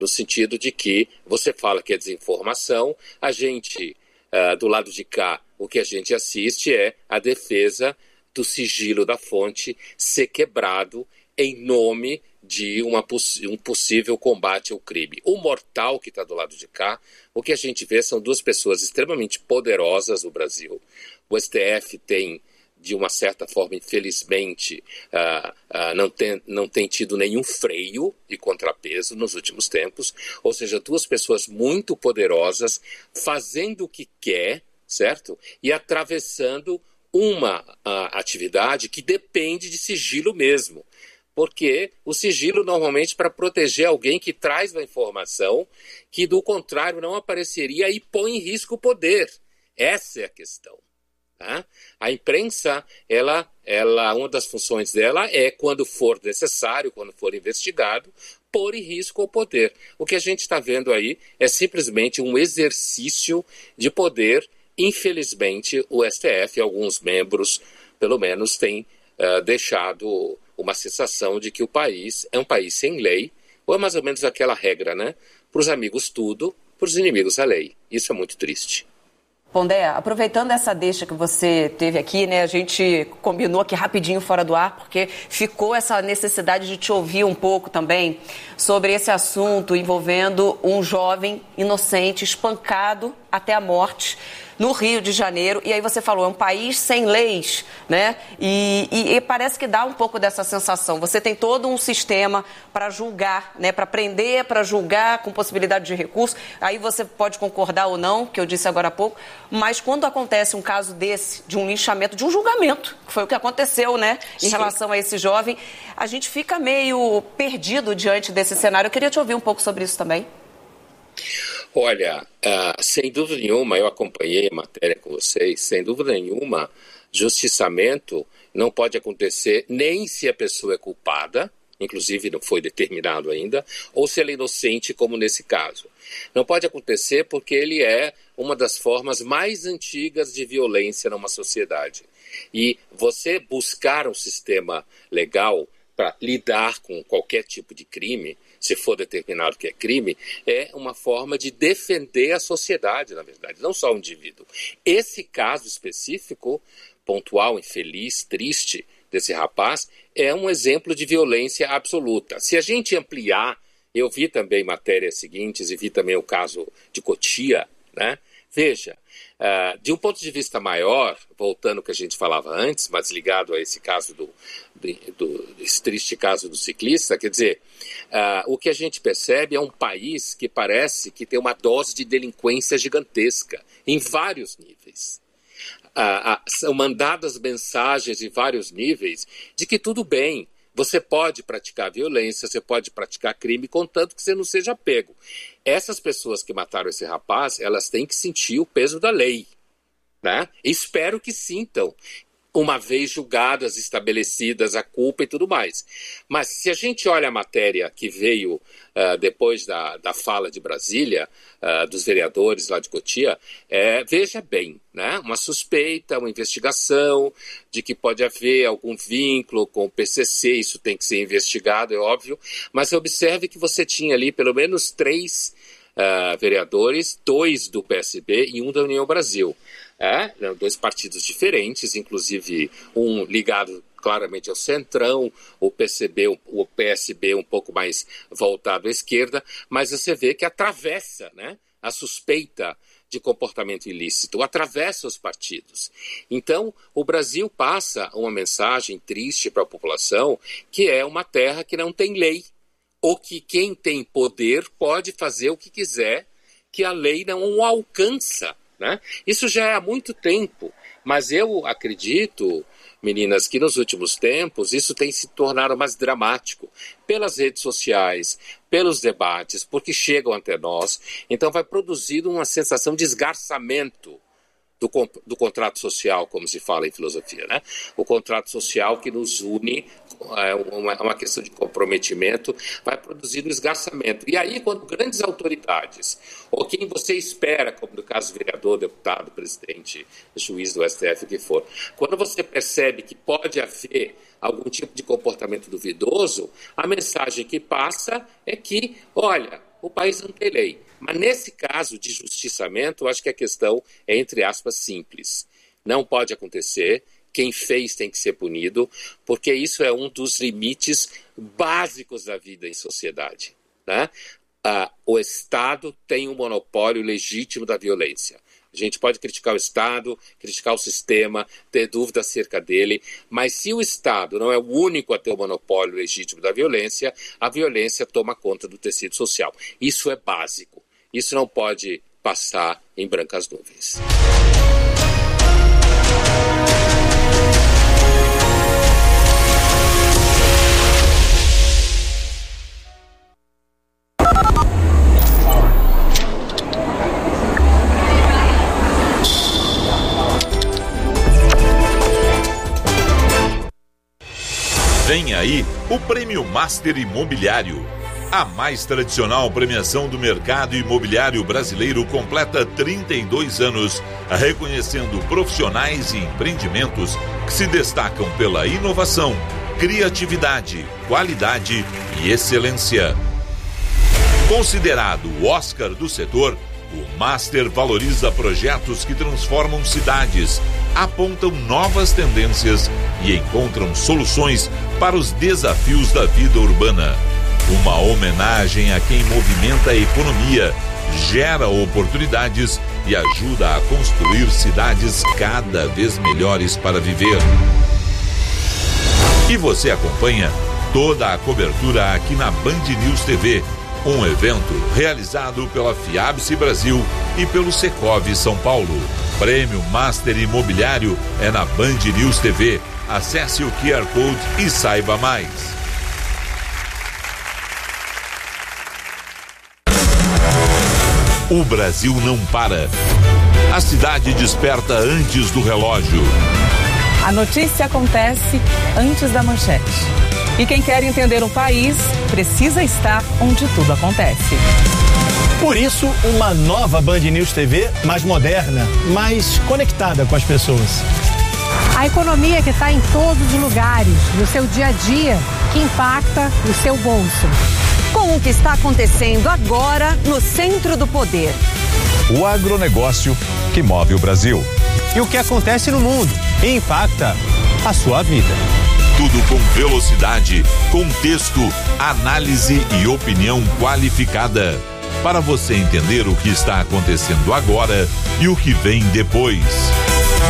no sentido de que você fala que é desinformação, a gente, do lado de cá, o que a gente assiste é a defesa do sigilo da fonte ser quebrado em nome de um possível combate ao crime. O mortal que está do lado de cá, o que a gente vê são duas pessoas extremamente poderosas no Brasil. O STF tem, de uma certa forma, infelizmente, não tem tido nenhum freio de contrapeso nos últimos tempos, ou seja, duas pessoas muito poderosas fazendo o que quer, certo? E atravessando uma atividade que depende de sigilo mesmo. Porque o sigilo normalmente para proteger alguém que traz uma informação que, do contrário, não apareceria e põe em risco o poder. Essa é a questão. Tá? A imprensa, uma das funções dela é, quando for necessário, quando for investigado, pôr em risco o poder. O que a gente está vendo aí é simplesmente um exercício de poder. Infelizmente, o STF, alguns membros, pelo menos, têm deixado uma sensação de que o país é um país sem lei, ou é mais ou menos aquela regra, né? Para os amigos tudo, para os inimigos a lei. Isso é muito triste. Pondé, aproveitando essa deixa que você teve aqui, né, a gente combinou aqui rapidinho fora do ar, porque ficou essa necessidade de te ouvir um pouco também sobre esse assunto envolvendo um jovem inocente espancado até a morte no Rio de Janeiro. E aí você falou, é um país sem leis, né? E parece que dá um pouco dessa sensação. Você tem todo um sistema para julgar, né? Para prender, para julgar, com possibilidade de recurso. Aí você pode concordar ou não, que eu disse agora há pouco. Mas quando acontece um caso desse, de um linchamento, de um julgamento, que foi o que aconteceu, né? Em relação a esse jovem, a gente fica meio perdido diante desse cenário. Eu queria te ouvir um pouco sobre isso também. Olha, sem dúvida nenhuma, eu acompanhei a matéria com vocês, sem dúvida nenhuma, justiçamento não pode acontecer nem se a pessoa é culpada, inclusive não foi determinado ainda, ou se ela é inocente, como nesse caso. Não pode acontecer porque ele é uma das formas mais antigas de violência numa sociedade. E você buscar um sistema legal para lidar com qualquer tipo de crime, se for determinado que é crime, é uma forma de defender a sociedade, na verdade, não só o indivíduo. Esse caso específico, pontual, infeliz, triste, desse rapaz, é um exemplo de violência absoluta. Se a gente ampliar, eu vi também matérias seguintes e vi também o caso de Cotia, né? Veja, de um ponto de vista maior, voltando ao que a gente falava antes, mas ligado a esse caso esse triste caso do ciclista, quer dizer, o que a gente percebe é um país que parece que tem uma dose de delinquência gigantesca, em vários níveis. São mandadas mensagens em vários níveis de que tudo bem, você pode praticar violência, você pode praticar crime, contanto que você não seja pego. Essas pessoas que mataram esse rapaz, elas têm que sentir o peso da lei, né? Espero que sintam, uma vez julgadas, estabelecidas a culpa e tudo mais. Mas se a gente olha a matéria que veio depois da fala de Brasília, dos vereadores lá de Cotia, veja bem, né? Uma suspeita, uma investigação de que pode haver algum vínculo com o PCC, isso tem que ser investigado, é óbvio, mas observe que você tinha ali pelo menos 3 vereadores, 2 do PSB e 1 da União Brasil. 2 partidos diferentes, inclusive um ligado claramente ao Centrão, o PSB um pouco mais voltado à esquerda, mas você vê que atravessa, né, a suspeita de comportamento ilícito, atravessa os partidos. Então, o Brasil passa uma mensagem triste para a população, que é uma terra que não tem lei, ou que quem tem poder pode fazer o que quiser, que a lei não o alcança. Né? Isso já é há muito tempo, mas eu acredito, meninas, que nos últimos tempos isso tem se tornado mais dramático pelas redes sociais, pelos debates, porque chegam até nós, então vai produzindo uma sensação de esgarçamento do contrato social, como se fala em filosofia, né? O contrato social que nos une, uma questão de comprometimento, vai produzir um esgarçamento. E aí, quando grandes autoridades, ou quem você espera, como no caso vereador, deputado, presidente, juiz do STF, o que for, quando você percebe que pode haver algum tipo de comportamento duvidoso, a mensagem que passa é que, olha, o país não tem lei. Mas nesse caso de justiçamento, eu acho que a questão é, entre aspas, simples. Não pode acontecer, quem fez tem que ser punido, porque isso é um dos limites básicos da vida em sociedade, né? O Estado tem um monopólio legítimo da violência. A gente pode criticar o Estado, criticar o sistema, ter dúvidas acerca dele, mas se o Estado não é o único a ter o monopólio legítimo da violência, a violência toma conta do tecido social. Isso é básico. Isso não pode passar em brancas nuvens. Vem aí o Prêmio Master Imobiliário. A mais tradicional premiação do mercado imobiliário brasileiro completa 32 anos, reconhecendo profissionais e empreendimentos que se destacam pela inovação, criatividade, qualidade e excelência. Considerado o Oscar do setor, o Master valoriza projetos que transformam cidades, apontam novas tendências e encontram soluções para os desafios da vida urbana. Uma homenagem a quem movimenta a economia, gera oportunidades e ajuda a construir cidades cada vez melhores para viver. E você acompanha toda a cobertura aqui na Band News TV, um evento realizado pela Fiabse Brasil e pelo Secov São Paulo. Prêmio Master Imobiliário é na Band News TV. Acesse o QR Code e saiba mais. O Brasil não para. A cidade desperta antes do relógio. A notícia acontece antes da manchete. E quem quer entender o país precisa estar onde tudo acontece. Por isso, uma nova Band News TV mais moderna, mais conectada com as pessoas. A economia que está em todos os lugares, no seu dia a dia, que impacta o seu bolso. Com o que está acontecendo agora no centro do poder. O agronegócio que move o Brasil. E o que acontece no mundo e impacta a sua vida. Tudo com velocidade, contexto, análise e opinião qualificada. Para você entender o que está acontecendo agora e o que vem depois.